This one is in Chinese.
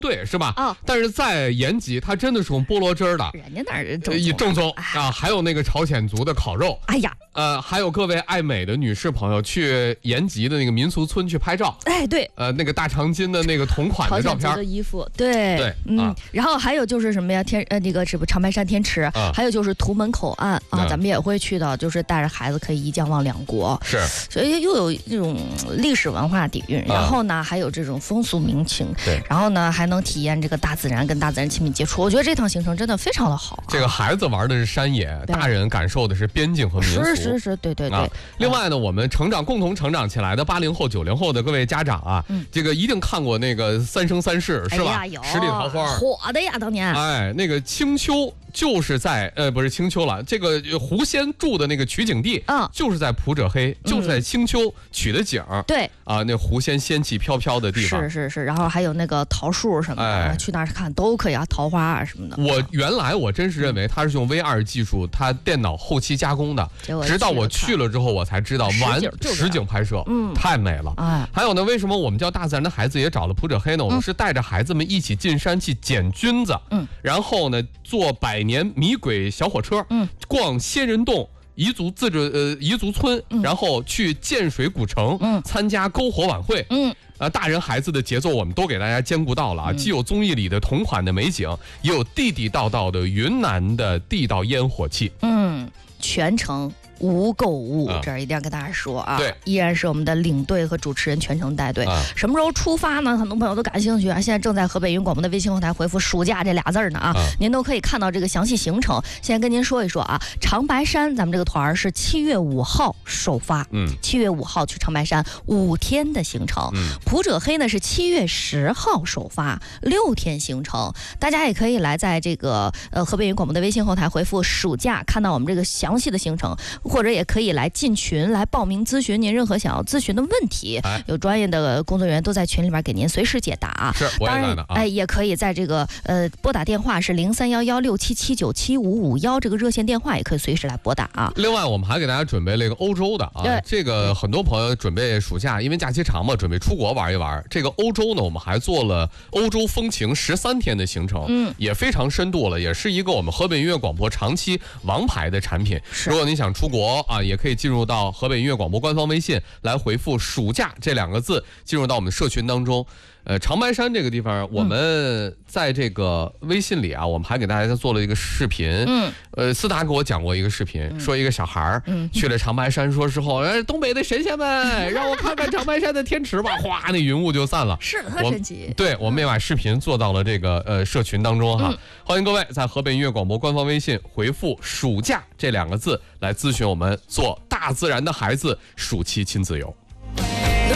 对，是吧？ 啊， 但是在延吉，它真的是用菠萝汁儿的， 人家那儿正宗啊，还有那个朝鲜族的烤肉。 哎呀， 还有各位爱美的女士朋友去延吉的那个民俗村去拍照， 哎，对， 那个大长今的那个同款的照片， 朝鲜族的衣服，对对， 然后还有就是什么呀？那个是不长白山天池，还有就是图门口岸啊，咱们也会去的，就是带着孩子可以一将望两国， 是， 所以又有这种历史文化底蕴，然后呢，还有这种风俗民情， 对， 然后呢，还能体验这个大自然，跟大自然亲密接触。我觉得这趟行程真的非常的好。 这个孩子玩的是山野，大人感受的是边境和民俗。 是，对。 另外呢，我们共同成长起来的80后、90后的各位家长啊，这个一定看过那个《三生三世》是吧？十里桃花火的呀，当年。 哎，那个青丘就是在不是青丘了，这个狐仙住的那个取景地，就是在普者黑，就是在青丘取的景。 对啊，那狐仙仙气飘飘的地方。 是，然后还有那个桃树什么的，去那儿看都可以啊，桃花啊什么的。 原来我真是认为它是用 VR 技术，它电脑后期加工的，直到我去了之后，我才知道实景拍摄，太美了。还有呢，为什么我们叫大自然的孩子也找了普者黑呢？我们是带着孩子们一起进山去捡菌子，然后呢坐100年迷鬼小火车，逛仙人洞。彝族村，然后去建水古城，参加篝火晚会，大人孩子的节奏我们都给大家兼顾到了啊，既有综艺里的同款的美景，也有地地道道的云南的地道烟火气， 全程无购物，这儿一定要跟大家说啊， 对， 依然是我们的领队和主持人全程带队。什么时候出发呢？很多朋友都感兴趣啊。现在正在河北云广播的微信后台回复"暑假"这俩字呢啊，您都可以看到这个详细行程。现在跟您说一说啊，长白山咱们这个团是7月5号首发，7月5号去长白山5天的行程。普者黑呢是7月10号首发6天行程，大家也可以来在这个河北云广播的微信后台回复"暑假"，看到我们这个详细的行程。或者也可以来进群来报名咨询您任何想要咨询的问题，有专业的工作人员都在群里边给您随时解答。 是，我也在呢啊。 也可以在这个拨打电话是031167797551这个热线电话，也可以随时来拨打啊。 另外，我们还给大家准备了一个欧洲的啊，这个很多朋友准备暑假，因为假期长嘛，准备出国玩一玩。这个欧洲呢，我们还做了欧洲风情13天的行程，也非常深度了，也是一个我们河北音乐广播长期王牌的产品。如果你想出国啊，也可以进入到河北音乐广播官方微信来回复"暑假"这2个字，进入到我们社群当中。长白山这个地方，我们在这个微信里啊，我们还给大家做了一个视频。思达给我讲过一个视频，说一个小孩去了长白山，说之后，东北的神仙们，让我看看长白山的天池吧，哗，那云雾就散了， 是特神奇。 对，我们也把视频做到了这个社群当中哈，欢迎各位在河北音乐广播官方微信回复"暑假"这2个字来咨询我们做大自然的孩子暑期亲子游。